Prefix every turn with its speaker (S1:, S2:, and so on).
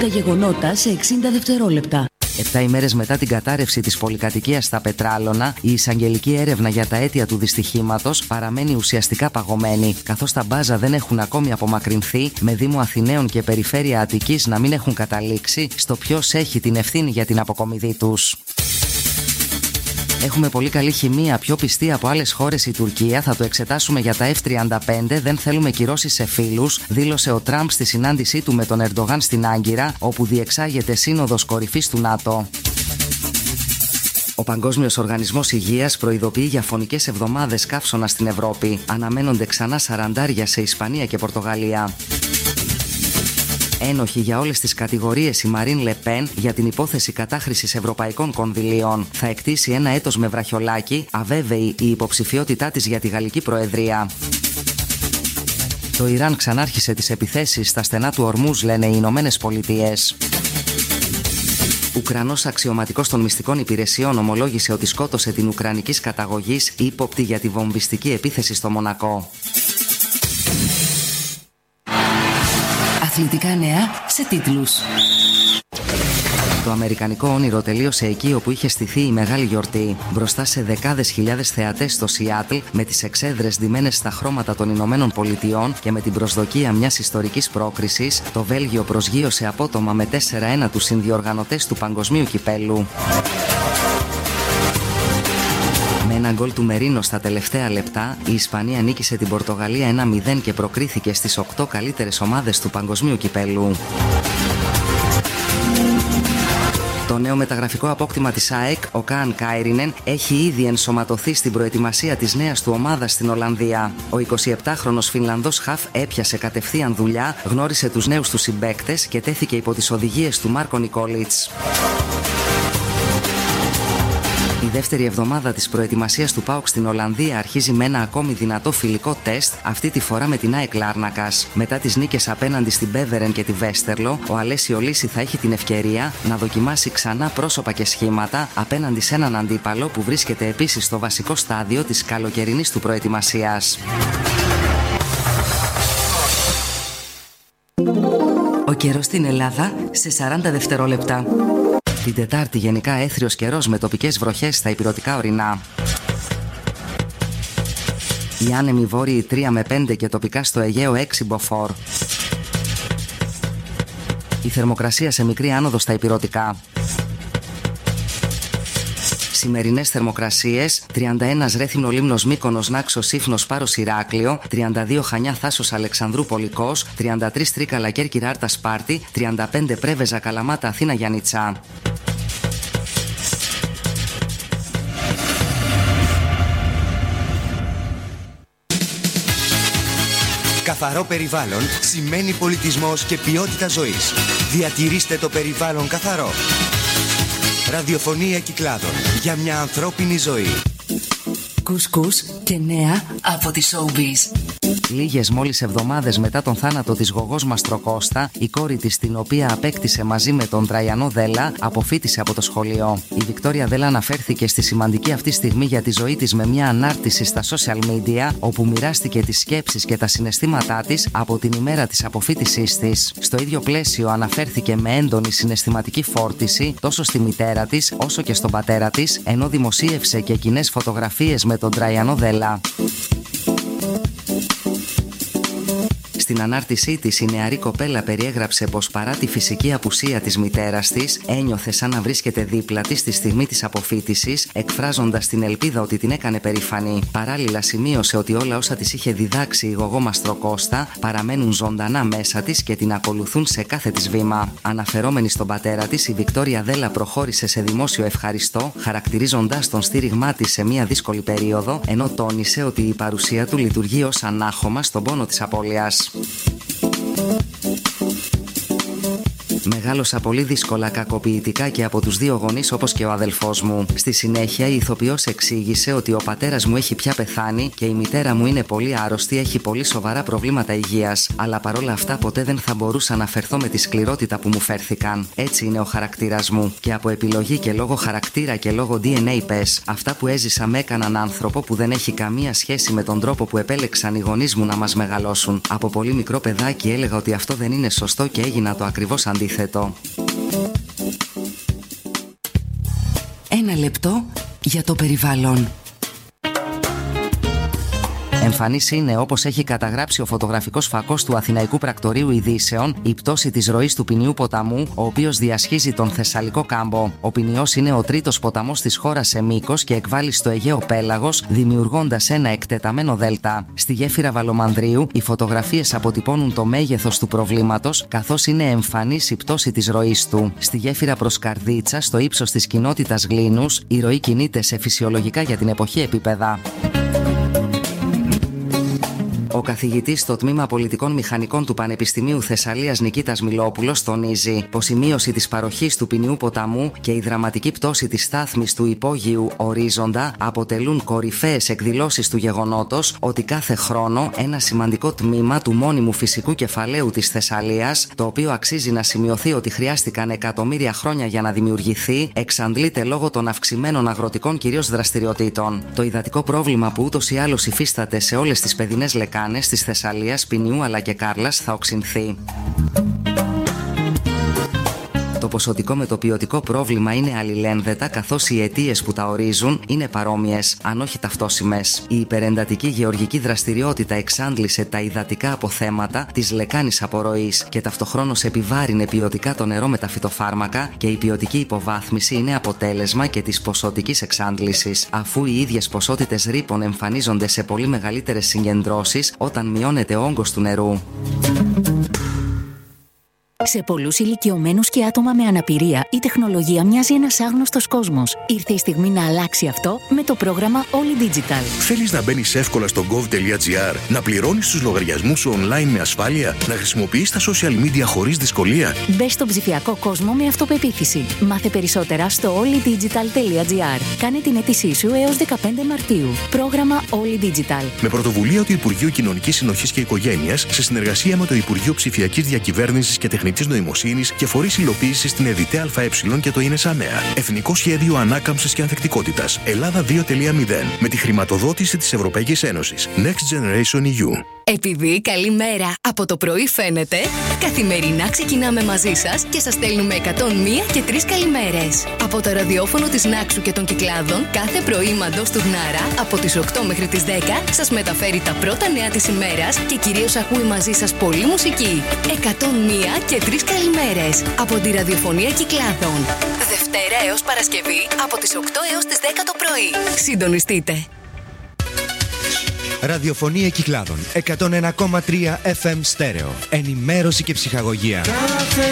S1: Τα γεγονότα σε 60 δευτερόλεπτα.
S2: 7 ημέρες μετά την κατάρρευση της πολυκατοικίας στα Πετράλωνα, η εισαγγελική έρευνα για τα αίτια του δυστυχήματος παραμένει ουσιαστικά παγωμένη, καθώς τα μπάζα δεν έχουν ακόμη απομακρυνθεί, με Δήμο Αθηναίων και Περιφέρεια Αττικής να μην έχουν καταλήξει στο ποιος έχει την ευθύνη για την αποκομιδή τους. Έχουμε πολύ καλή χημεία, πιο πιστή από άλλες χώρες η Τουρκία. Θα το εξετάσουμε για τα F-35. Δεν θέλουμε κυρώσεις σε φίλους, δήλωσε ο Τραμπ στη συνάντησή του με τον Ερντογάν στην Άγκυρα, όπου διεξάγεται σύνοδος κορυφής του ΝΑΤΟ. Ο Παγκόσμιος Οργανισμός Υγείας προειδοποιεί για φωνικές εβδομάδες καύσωνα στην Ευρώπη. Αναμένονται ξανά 40 σε Ισπανία και Πορτογαλία. Ένοχη για όλες τις κατηγορίες η Μαρίν Λε Πεν για την υπόθεση κατάχρησης ευρωπαϊκών κονδυλίων. Θα εκτίσει 1 έτος με βραχιολάκι, αβέβαιη η υποψηφιότητά της για τη Γαλλική Προεδρία. Το Ιράν ξανάρχισε τις επιθέσεις στα στενά του Ορμούζ, λένε οι Ηνωμένες Πολιτείες. Ουκρανός αξιωματικός των μυστικών υπηρεσιών ομολόγησε ότι σκότωσε την ουκρανικής καταγωγής ύποπτη για τη βομβιστική επίθεση στο Μονακό.
S1: Αθλητικά νέα σε τίτλους.
S2: Το αμερικανικό όνειρο τελείωσε εκεί όπου είχε στηθεί η μεγάλη γιορτή. Μπροστά σε δεκάδες χιλιάδες θεατές στο Σιάτλ, με τις εξέδρες ντυμένες στα χρώματα των Ηνωμένων Πολιτειών και με την προσδοκία μιας ιστορικής πρόκρισης, το Βέλγιο προσγείωσε απότομα με 4-1 τους συνδιοργανωτές του Παγκοσμίου Κυπέλλου. Με ένα γκολ του Μερίνο στα τελευταία λεπτά, η Ισπανία νίκησε την Πορτογαλία 1-0 και προκρίθηκε στις 8 καλύτερες ομάδες του Παγκοσμίου Κυπέλλου. Το νέο μεταγραφικό απόκτημα της ΑΕΚ, ο Καν Κάιρινεν, έχει ήδη ενσωματωθεί στην προετοιμασία της νέας του ομάδας στην Ολλανδία. Ο 27χρονος Φινλανδός χαφ έπιασε κατευθείαν δουλειά, γνώρισε τους νέους του συμπαίκτες και τέθηκε υπό τις οδηγίες του Μάρκο Νικόλιτς. Η δεύτερη εβδομάδα της προετοιμασίας του ΠΑΟΚ στην Ολλανδία αρχίζει με ένα ακόμη δυνατό φιλικό τεστ, αυτή τη φορά με την ΑΕΚ Λάρνακας. Μετά τις νίκες απέναντι στην Μπέβερεν και τη Βέστερλο, ο Αλέσιο Λύση θα έχει την ευκαιρία να δοκιμάσει ξανά πρόσωπα και σχήματα απέναντι σε έναν αντίπαλο που βρίσκεται επίσης στο βασικό στάδιο της καλοκαιρινής του προετοιμασίας.
S1: Ο καιρός στην Ελλάδα σε 40 δευτερόλεπτα.
S2: Την Τετάρτη γενικά έθριος καιρός με τοπικές βροχές στα ηπειρωτικά ορεινά. Οι άνεμοι βόρειοι 3 με 5 και τοπικά στο Αιγαίο 6 μποφόρ. Η θερμοκρασία σε μικρή άνοδο στα ηπειρωτικά. Σημερινές θερμοκρασίες: 31 Ρέθυμνο Λίμνος Μύκονος Νάξος Σύφνος Πάρος Ηράκλειο, 32 Χανιά Θάσος Αλεξανδρού Πολικός, 33 Τρίκαλα Κέρκυρα Άρτα Σπάρτη, 35 Πρέβεζα Καλαμάτα Αθήνα Γιαννιτσά.
S3: Καθαρό περιβάλλον σημαίνει πολιτισμός και ποιότητα ζωής. Διατηρήστε το περιβάλλον καθαρό. Ραδιοφωνία Κυκλάδων για μια ανθρώπινη ζωή.
S1: Κουσκούς και νέα από τη Showbiz.
S2: Λίγες μόλις εβδομάδες μετά τον θάνατο της Γογός Μαστροκώστα, η κόρη της, την οποία απέκτησε μαζί με τον Τραϊανό Δέλα, αποφοίτησε από το σχολείο. Η Βικτόρια Δέλα αναφέρθηκε στη σημαντική αυτή στιγμή για τη ζωή της με μια ανάρτηση στα social media, όπου μοιράστηκε τις σκέψεις και τα συναισθήματά της από την ημέρα της αποφοίτησής της. Στο ίδιο πλαίσιο αναφέρθηκε με έντονη συναισθηματική φόρτιση τόσο στη μητέρα της όσο και στον πατέρα της, ενώ δημοσίευσε και κοινές φωτογραφίες με τον Τραϊανό Δέλα. Στην ανάρτησή της, η νεαρή κοπέλα περιέγραψε πως παρά τη φυσική απουσία της μητέρας της, ένιωθε σαν να βρίσκεται δίπλα της στη στιγμή της αποφοίτησης, εκφράζοντας την ελπίδα ότι την έκανε περήφανη. Παράλληλα, σημείωσε ότι όλα όσα της είχε διδάξει η Γογό Μαστροκώστα παραμένουν ζωντανά μέσα της και την ακολουθούν σε κάθε της βήμα. Αναφερόμενη στον πατέρα της, η Βικτόρια Δέλα προχώρησε σε δημόσιο ευχαριστώ, χαρακτηρίζοντας τον στήριγμά της σε μια δύσκολη περίοδο, ενώ τόνισε ότι η παρουσία του λειτουργεί ως ανάχωμα στον πόνο της απώλειας. Μεγάλωσα πολύ δύσκολα, κακοποιητικά και από τους δύο γονείς όπως και ο αδελφός μου. Στη συνέχεια η ηθοποιός εξήγησε ότι ο πατέρας μου έχει πια πεθάνει και η μητέρα μου είναι πολύ άρρωστη, έχει πολύ σοβαρά προβλήματα υγείας. Αλλά παρόλα αυτά ποτέ δεν θα μπορούσα να φερθώ με τη σκληρότητα που μου φέρθηκαν. Έτσι είναι ο χαρακτήρας μου. Και από επιλογή και λόγω χαρακτήρα και λόγω DNA πες. Αυτά που έζησα με έκαναν άνθρωπο που δεν έχει καμία σχέση με τον τρόπο που επέλεξαν οι γονείς μου να μας μεγαλώσουν. Από πολύ μικρό παιδάκι έλεγα ότι αυτό δεν είναι σωστό και έγινα το ακριβώς αντίθετο. αντίθετο.
S1: Ένα λεπτό για το περιβάλλον.
S2: Εμφανής είναι, όπως έχει καταγράψει ο φωτογραφικός φακός του Αθηναϊκού Πρακτορείου Ειδήσεων, η πτώση της ροής του ποινιού ποταμού, ο οποίος διασχίζει τον Θεσσαλικό κάμπο. Ο ποινιός είναι ο τρίτος ποταμός της χώρας σε μήκος και εκβάλλει στο Αιγαίο πέλαγος, δημιουργώντας ένα εκτεταμένο δέλτα. Στη γέφυρα Βαλομανδρίου, οι φωτογραφίες αποτυπώνουν το μέγεθος του προβλήματος, καθώς είναι εμφανής η πτώση της ροής του. Στη γέφυρα προς Καρδίτσα, στο ύψος της κοινότητας Γλήνους, η ροή κινείται σε φυσιολογικά για την εποχή επίπεδα. Ο καθηγητής στο Τμήμα Πολιτικών Μηχανικών του Πανεπιστημίου Θεσσαλίας Νικήτας Μιλόπουλος τονίζει πως η μείωση της παροχής του ποινιού ποταμού και η δραματική πτώση της στάθμης του υπόγειου ορίζοντα αποτελούν κορυφαίες εκδηλώσεις του γεγονότος ότι κάθε χρόνο ένα σημαντικό τμήμα του μόνιμου φυσικού κεφαλαίου της Θεσσαλίας, το οποίο αξίζει να σημειωθεί ότι χρειάστηκαν εκατομμύρια χρόνια για να δημιουργηθεί, εξαντλείται λόγω των αυξημένων αγροτικών κυρίως δραστηριοτήτων. Το υδατικό πρόβλημα που ούτως ή άλλως υφίσταται σε όλες τις παιδινές λεκάνες της Θεσσαλίας, Ποινιού αλλά και Κάρλας θα οξυνθεί. Το ποσοτικό με το ποιοτικό πρόβλημα είναι αλληλένδετα, καθώς οι αιτίες που τα ορίζουν είναι παρόμοιες, αν όχι ταυτόσιμες. Η υπερεντατική γεωργική δραστηριότητα εξάντλησε τα υδατικά αποθέματα της λεκάνης απορροής και ταυτοχρόνως επιβάρυνε ποιοτικά το νερό με τα φυτοφάρμακα, και η ποιοτική υποβάθμιση είναι αποτέλεσμα και της ποσοτικής εξάντλησης, αφού οι ίδιες ποσότητες ρήπων εμφανίζονται σε πολύ μεγαλύτερες συγκεντρώσεις όταν μειώνεται ο όγκος του νερού.
S4: Σε πολλούς ηλικιωμένους και άτομα με αναπηρία, η τεχνολογία μοιάζει ένας άγνωστος κόσμος. Ήρθε η στιγμή να αλλάξει αυτό με το πρόγραμμα All Digital.
S5: Θέλεις να μπαίνεις εύκολα στο gov.gr, να πληρώνεις τους λογαριασμούς σου online με ασφάλεια, να χρησιμοποιείς τα social media χωρίς δυσκολία?
S4: Μπες στον ψηφιακό κόσμο με αυτοπεποίθηση. Μάθε περισσότερα στο alldigital.gr. Κάνε την αίτησή σου έως 15 Μαρτίου. Πρόγραμμα All Digital.
S5: Με πρωτοβουλία του Υπουργείου Κοινωνικής Συνοχής και Οικογένειας, σε συνεργασία με το Υπουργείο Ψηφιακής Διακυβέρνησης και Τεχνητής Νοημοσύνης και φορείς υλοποίησης στην ΕΔΙΤΕ ΑΕ και το ΙΝΕΣΑ Νέα. Εθνικό Σχέδιο Ανάκαμψης και Ανθεκτικότητας. Ελλάδα 2.0. Με τη χρηματοδότηση της Ευρωπαϊκής Ένωσης. Next Generation EU.
S6: Επειδή καλή μέρα από το πρωί φαίνεται, καθημερινά ξεκινάμε μαζί σας και σας στέλνουμε 101 και 3 καλημέρες. Από το ραδιόφωνο της Νάξου και των Κυκλάδων, κάθε πρωί μαντός του Γνάρα, από τις 8 μέχρι τις 10, σας μεταφέρει τα πρώτα νέα της ημέρας και κυρίως ακούει μαζί σας πολλή μουσική. 101 και 3 καλημέρες από τη ραδιοφωνία Κυκλάδων. Δευτέρα έως Παρασκευή, από τις 8 έως τις 10 το πρωί. Συντονιστείτε.
S3: Ραδιοφωνία Κυκλάδων 101,3 FM στέρεο. Ενημέρωση και ψυχαγωγία.